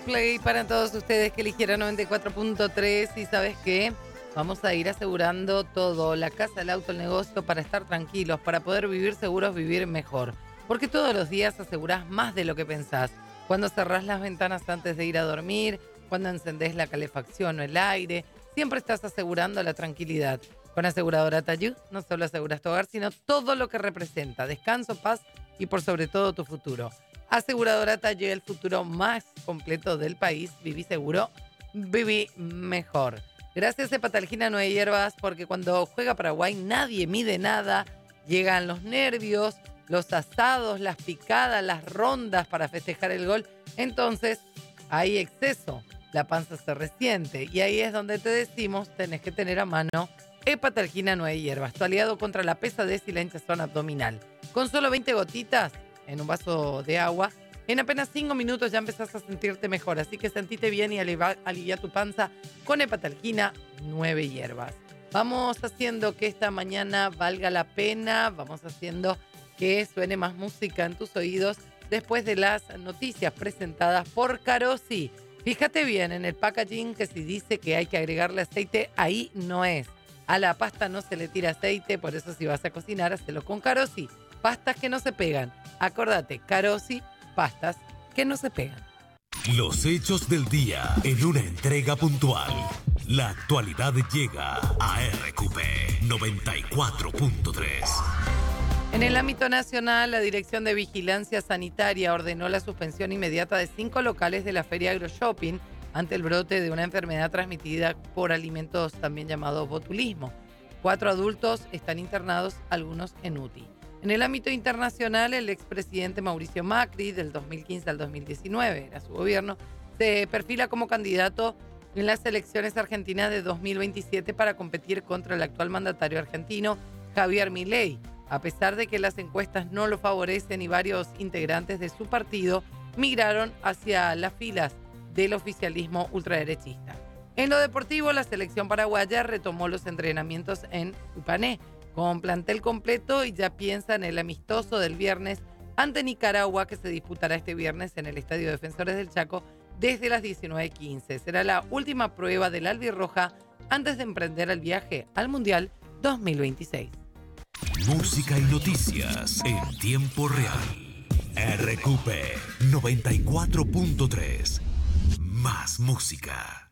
Play para todos ustedes que eligieron 94.3 y ¿sabes qué? Vamos a ir asegurando todo, la casa, el auto, el negocio, para estar tranquilos, para poder vivir seguros, vivir mejor. Porque todos los días asegurás más de lo que pensás. Cuando cerrás las ventanas antes de ir a dormir, cuando encendés la calefacción o el aire, siempre estás asegurando la tranquilidad. Con Aseguradora Tayú no solo aseguras tu hogar, sino todo lo que representa, descanso, paz y por sobre todo tu futuro. Aseguradora Tayú, el futuro más completo del país. Viví seguro, viví mejor. Gracias a Hepatalgina Nueve Hierbas, porque cuando juega Paraguay nadie mide nada. Llegan los nervios, los asados, las picadas, las rondas para festejar el gol. Entonces hay exceso, la panza se resiente y ahí es donde te decimos tenés que tener a mano Hepatalgina Nueve Hierbas, tu aliado contra la pesadez y la hinchazón abdominal. Con solo 20 gotitas en un vaso de agua, en apenas 5 minutos ya empezás a sentirte mejor. Así que sentite bien y alivia tu panza con Hepatalgina Nueve Hierbas. Vamos haciendo que esta mañana valga la pena, vamos haciendo que suene más música en tus oídos después de las noticias presentadas por Carosi. Fíjate bien en el packaging que si dice que hay que agregarle aceite, ahí no es. A la pasta no se le tira aceite, por eso si vas a cocinar, hacelo con Carosi. Pastas que no se pegan. Acordate, Carosi, pastas que no se pegan. Los hechos del día en una entrega puntual. La actualidad llega a RQP 94.3. En el ámbito nacional, la Dirección de Vigilancia Sanitaria ordenó la suspensión inmediata de 5 locales de la Feria AgroShopping ante el brote de una enfermedad transmitida por alimentos también llamado botulismo. 4 adultos están internados, algunos en UTI. En el ámbito internacional, el expresidente Mauricio Macri, del 2015 al 2019, era su gobierno, se perfila como candidato en las elecciones argentinas de 2027 para competir contra el actual mandatario argentino, Javier Milei, a pesar de que las encuestas no lo favorecen y varios integrantes de su partido migraron hacia las filas del oficialismo ultraderechista. En lo deportivo, la selección paraguaya retomó los entrenamientos en Upané, con plantel completo y ya piensa en el amistoso del viernes ante Nicaragua, que se disputará este viernes en el Estadio Defensores del Chaco desde las 19:15. Será la última prueba del albirroja antes de emprender el viaje al Mundial 2026. Música y noticias en tiempo real. RQP 94.3. Más música.